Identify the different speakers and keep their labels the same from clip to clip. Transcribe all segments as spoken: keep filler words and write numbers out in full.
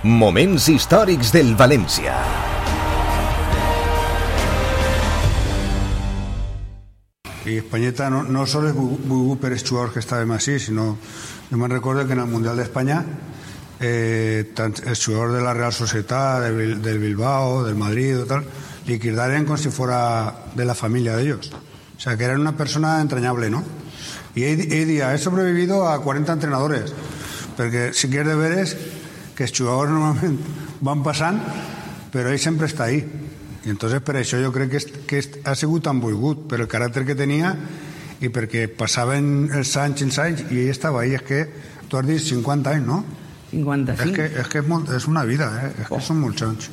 Speaker 1: Moments històrics del València.
Speaker 2: Y Españeta no, no solo es Bubu Pérez jugador que estaba así, sino yo me recuerdo que en el Mundial de España eh, el jugador de la Real Sociedad, del, del Bilbao, del Madrid o tal, liquidarían como si fuera de la familia de ellos. O sea, que eran una persona entrañable, ¿no? Y hoy día he sobrevivido a cuarenta entrenadores, porque si quieres ver es que els jugadors normalment van passant, però ell sempre està ahí. I entonces per això jo crec que, és, que és, ha sigut tan volgut, per el caràcter que tenia i perquè passaven els anys i els anys i ell estava ahí. És que tu has dit cinquanta anys, no?
Speaker 3: cinquanta-cinc.
Speaker 2: És que és, que és, molt, és una vida, eh? És que oh. són molts anys.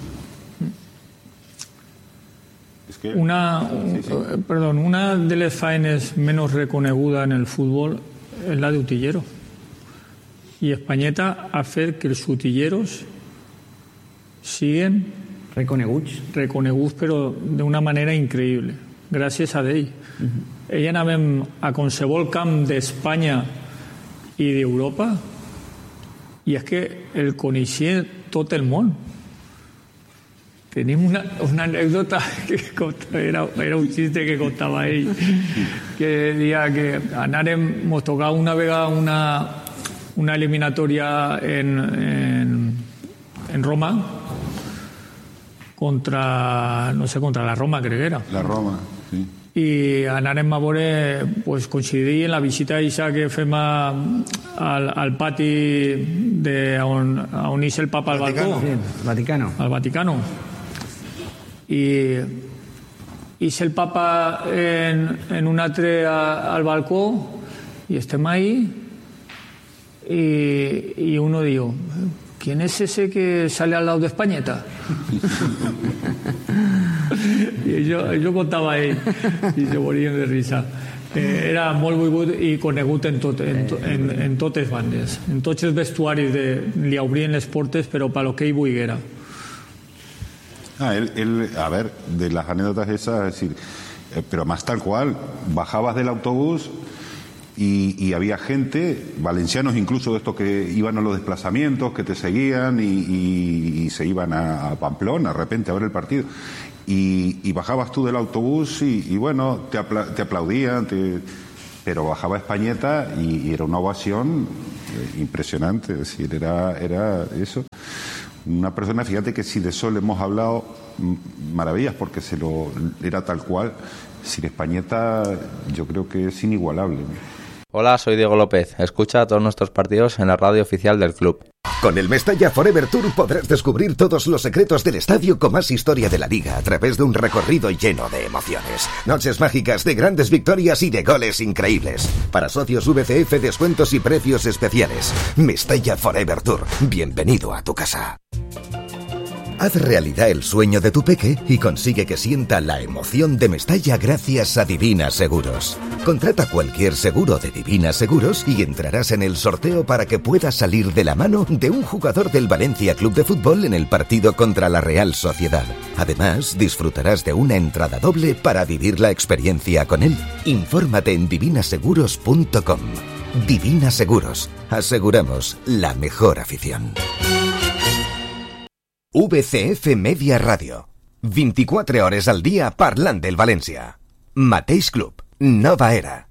Speaker 4: Una, sí, sí. Perdón, una de las faenes menos reconeguda en el fútbol es la de utillero. Y Españeta ha fet que els utilleros siguen
Speaker 3: reconeguts,
Speaker 4: reconeguts però d'una manera increïble, gràcies a ell. Uh-huh. Ell anàvem a qualsevol camp d'Espanya i d'Europa i és que el coneixia tot el món. Tenim una, una anècdota que era, era un xiste que contava ell, que deia que anàrem, mos tocava una vegada una, una eliminatòria en, en, en Roma contra, no sé, contra la Roma, crec que era.
Speaker 5: La Roma, sí.
Speaker 4: I anàrem a veure, pues, coincidir en la visita aquesta que fem a, al, al pati de on, on és el papa al balcó.
Speaker 3: Sí, Vaticano.
Speaker 4: Al Vaticano. I, i és el papa en, en un altre a, al balcó i estem ahí y, y uno diu, ¿quién es ese que sale al lado de Españeta? I jo, jo contava a ell i se morien de risa. Eh, era molt volgut i conegut en, tot, en, en, en totes bandes, en tots els vestuaris de, li obrien les portes però per lo que ell volguera.
Speaker 5: Ah, él, él, a ver, de las anécdotas esas, es decir, eh, pero más tal cual, bajabas del autobús y, y había gente, valencianos incluso de estos que iban a los desplazamientos, que te seguían y, y, y se iban a, a Pamplona, de repente a ver el partido. Y, y bajabas tú del autobús y, y bueno, te, apla te aplaudían, te, pero bajaba Españeta y, y era una ovación eh, impresionante, es decir, era, era eso. Una persona, fíjate que si de Sol hemos hablado maravillas porque se lo era tal cual, sin Españeta yo creo que es inigualable.
Speaker 6: Hola, soy Diego López. Escucha todos nuestros partidos en la radio oficial del club.
Speaker 1: Con el Mestalla Forever Tour podrás descubrir todos los secretos del estadio con más historia de la liga a través de un recorrido lleno de emociones. Noches mágicas de grandes victorias y de goles increíbles. Para socios V C F, descuentos y precios especiales. Mestalla Forever Tour. Bienvenido a tu casa. Haz realidad el sueño de tu peque y consigue que sienta la emoción de Mestalla gracias a Divina Seguros. Contrata cualquier seguro de Divina Seguros y entrarás en el sorteo para que puedas salir de la mano de un jugador del Valencia Club de Fútbol en el partido contra la Real Sociedad. Además, disfrutarás de una entrada doble para vivir la experiencia con él. Infórmate en divina seguros punto com. Divina Seguros. Aseguramos la mejor afición. V C F Media Radio. veinticuatro hores al dia parlant del València. Mateix club, nova era.